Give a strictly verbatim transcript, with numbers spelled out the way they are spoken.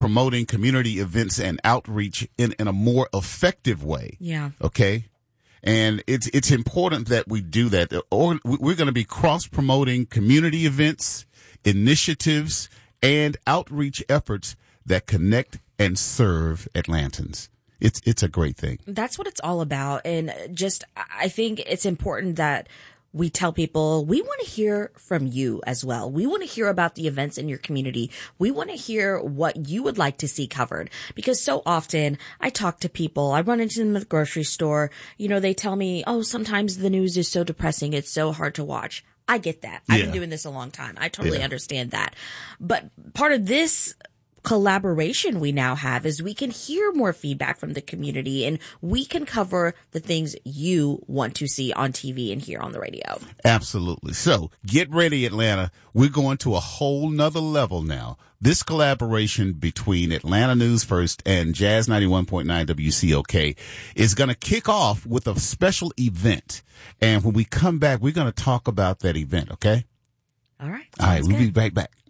promoting community events and outreach in, in a more effective way. Yeah. Okay. And it's, it's important that we do that. Or we're going to be cross promoting community events, initiatives, and outreach efforts that connect and serve Atlantans. It's, it's a great thing. That's what it's all about. And just, I think it's important that we tell people we want to hear from you as well. We want to hear about the events in your community. We want to hear what you would like to see covered, because so often I talk to people, I run into them at the grocery store. You know, they tell me, oh, sometimes the news is so depressing. It's so hard to watch. I get that. Yeah. I've been doing this a long time. I totally yeah. understand that. But part of this collaboration we now have is we can hear more feedback from the community, and we can cover the things you want to see on T V and hear on the radio. Absolutely. So get ready, Atlanta. We're going to a whole nother level now. This collaboration between Atlanta News First and Jazz ninety-one point nine W C O K is going to kick off with a special event. And when we come back, we're going to talk about that event. Okay. All right. All right. We'll good. be right back.